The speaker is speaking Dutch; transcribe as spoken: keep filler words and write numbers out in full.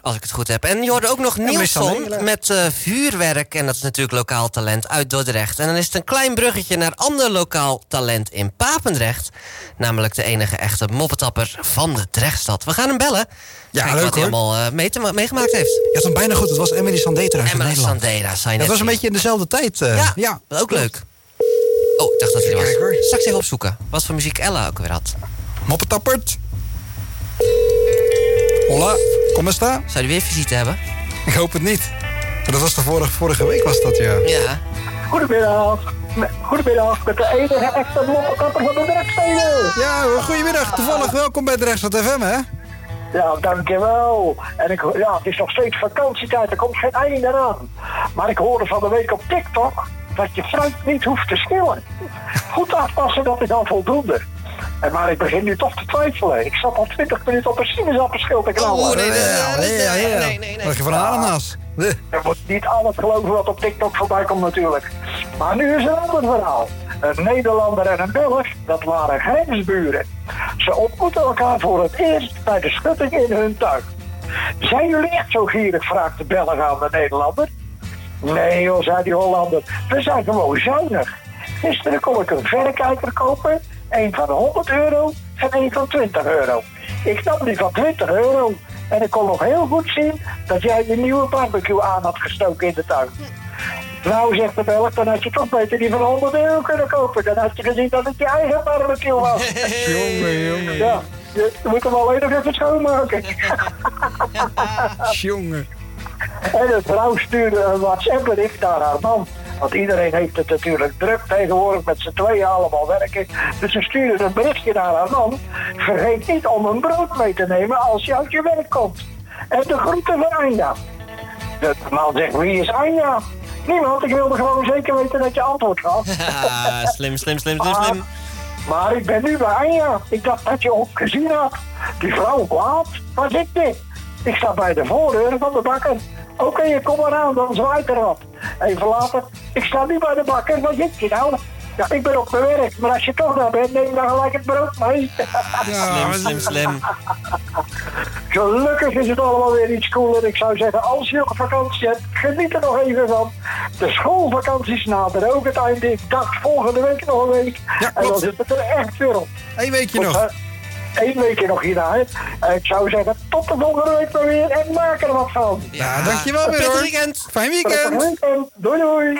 als ik het goed heb. En je hoorde ook nog Nielson met uh, vuurwerk. En dat is natuurlijk lokaal talent uit Dordrecht. En dan is het een klein bruggetje naar ander lokaal talent in Papendrecht. Namelijk de enige echte moppetapper van de Drechtstad. We gaan hem bellen. Ja, Kijk leuk, wat hij hoor. allemaal uh, mee te, meegemaakt heeft. Ja, het was bijna goed. Het was Emily Sandera uit Emily Nederland. Sandera, zei je net. Dat was een zien. beetje in dezelfde tijd. Uh, Ja, ja, ook leuk. Oh, ik dacht dat hij er was. Kijk, hoor. Straks even opzoeken. Wat voor muziek Ella ook weer had. Moppetappert. Hola, kom eens daar. Zou je weer visite hebben? Ik hoop het niet. Dat was de vorige, vorige week was dat, ja. Ja. Goedemiddag. Goedemiddag, met de enige echte moppetapper van de Drechtsteden. Ja hoor, goedemiddag. Toevallig welkom bij Drechtstad F M, hè? Ja, dankjewel. En ik, ja, het is nog steeds vakantietijd, er komt geen einde aan. Maar ik hoorde van de week op TikTok dat je fruit niet hoeft te schillen. Goed afpassen, dat is al voldoende. En maar ik begin nu toch te twijfelen. Ik zat al twintig minuten op een sinaasappelschil te knallen. Oh, nee, nee, Ja, nee, ja, ja. nee, nee, nee. Wat je van ananas? Je moet niet alles geloven wat op TikTok voorbij komt natuurlijk. Maar nu is er een ander verhaal. Een Nederlander en een Belg, dat waren grensburen. Ze ontmoeten elkaar voor het eerst bij de schutting in hun tuin. Zijn jullie echt zo gierig, vraagt de Belg aan de Nederlander. Nee joh, zei die Hollander, we zijn gewoon zuinig. Gisteren kon ik een verrekijker kopen, een van honderd euro en een van twintig euro. Ik nam die van twintig euro en ik kon nog heel goed zien dat jij je nieuwe barbecue aan had gestoken in de tuin. Nou, zegt de Belg, dan had je toch beter die van honderd euro kunnen kopen. Dan had je gezien dat het je eigen barbecue was. Jongen, jongen. Ja, je moet hem alleen nog even schoonmaken. Jongen. En de vrouw stuurde een WhatsApp-bericht naar haar man. Want iedereen heeft het natuurlijk druk tegenwoordig met z'n tweeën allemaal werken. Dus ze stuurde een berichtje naar haar man. Vergeet niet om een brood mee te nemen als je uit je werk komt. En de groeten van Anja. De man zegt, wie is Anja? Niemand, ik wilde gewoon zeker weten dat je antwoord gaf. Ah, slim, slim, slim, slim, slim. Maar ik ben nu bij Anja. Ik dacht dat je ook gezien had. Die vrouw laat. Waar zit je? Ik sta bij de voordeur van de bakker. Oké, okay, kom maar aan, dan zwaait er wat. Even later. Ik sta nu bij de bakker. Waar zit je nou? Ja, ik ben op mijn werk. Maar als je toch daar bent, neem dan gelijk het brood mee. Slim, slim, slim. Gelukkig is het allemaal weer iets cooler. Ik zou zeggen, als je op vakantie hebt, geniet er nog even van. De schoolvakanties naderen ook het einde. Ik dacht volgende week nog een week. Ja, en dan zit het er echt weer op. Eén weekje Tot, nog. uh, Eén weekje nog hierna. Hè. Ik zou zeggen, tot de volgende week maar weer en maak er wat van. Ja, dankjewel weer hoor. Prettig weekend. Fijn weekend. Prettig weekend. Doei doei.